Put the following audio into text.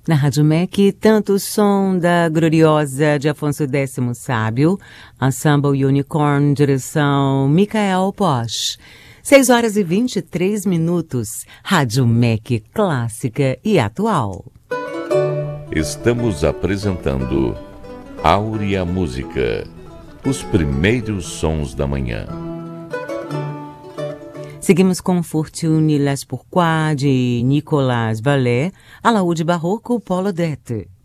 Na Rádio MEC, tanto o som da gloriosa de Afonso X Sábio, Ensemble Unicorn, direção Michael Posch. 6h23, Rádio MEC clássica e atual. Estamos apresentando Áurea Música, os primeiros sons da manhã. Seguimos com Fortune Les Pourquoi, de Nicolas Ballet, Alaúde Barroco, Paul Odette.